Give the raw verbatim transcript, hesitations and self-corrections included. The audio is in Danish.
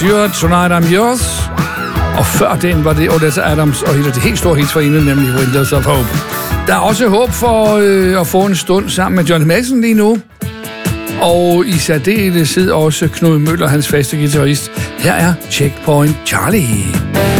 You're Tonight I'm Yours. Og før den var det Odessa Adams og et af de helt store hits for hende, nemlig Windows of Hope. Der er også håb for øh, at få en stund sammen med Johnny Madsen lige nu. Og i særdeleshed også Knud Møller, hans faste guitarist. Her er Checkpoint Charlie.